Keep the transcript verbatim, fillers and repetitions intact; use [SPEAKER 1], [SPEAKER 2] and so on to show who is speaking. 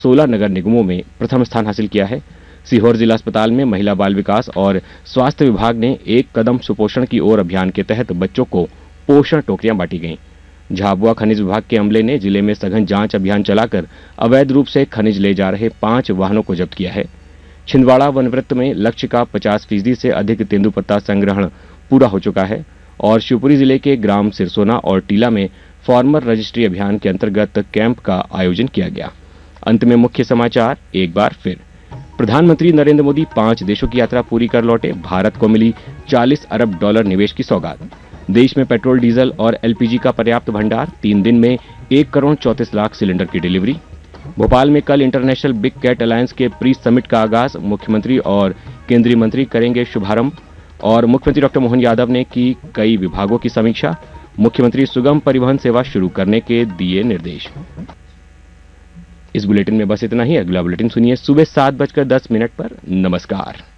[SPEAKER 1] सोलह नगर निगमों में प्रथम स्थान हासिल किया है। सीहोर जिला अस्पताल में महिला बाल विकास और स्वास्थ्य विभाग ने एक कदम सुपोषण की ओर अभियान के तहत बच्चों को पोषण टोकरियां बांटी गईं। झाबुआ खनिज विभाग के अमले ने जिले में सघन जांच अभियान चलाकर अवैध रूप से खनिज ले जा रहे पांच वाहनों को जब्त किया है। छिंदवाड़ा वनवृत्त में लक्ष्य का पचास फीसदी से अधिक तेंदुपत्ता संग्रहण पूरा हो चुका है और शिवपुरी जिले के ग्राम सिरसोना और टीला में फार्मर रजिस्ट्री अभियान के अंतर्गत कैंप का आयोजन किया गया। अंत में मुख्य समाचार एक बार फिर। प्रधानमंत्री नरेंद्र मोदी पांच देशों की यात्रा पूरी कर लौटे। भारत को मिली चालीस अरब डॉलर निवेश की सौगात। देश में पेट्रोल, डीजल और एलपीजी का पर्याप्त भंडार। तीन दिन में एक करोड़ चौंतीस लाख सिलेंडर की डिलीवरी। भोपाल में कल इंटरनेशनल बिग कैट अलायंस के प्री समिट का आगाज। मुख्यमंत्री और केंद्रीय मंत्री करेंगे शुभारंभ। और मुख्यमंत्री डॉक्टर मोहन यादव ने की कई विभागों की समीक्षा। मुख्यमंत्री सुगम परिवहन सेवा शुरू करने के दिए निर्देश। इस बुलेटिन में बस इतना ही। अगला बुलेटिन सुनिए सुबह सात बजकर दस मिनट पर। नमस्कार।